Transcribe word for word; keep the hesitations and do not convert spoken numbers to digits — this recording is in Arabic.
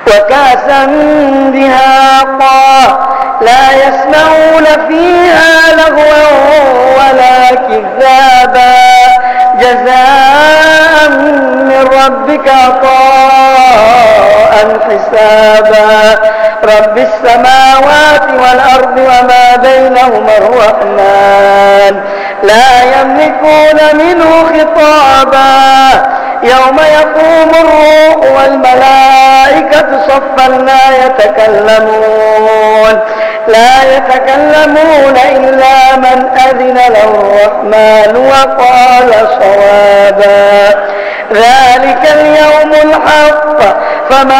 وكأسا دهاقا لا يسمعون فيها لغوا ولا كذابا جزاء من ربك عطاء حسابا رب السماوات والأرض وما بينهما الرحمن لا يملكون منه خطابا يوم يقوم الروح والملائكة صفا لا يتكلمون لا يتكلمون إلا من أذن له الرحمن وقال صوابا ذلك اليوم الحق فمن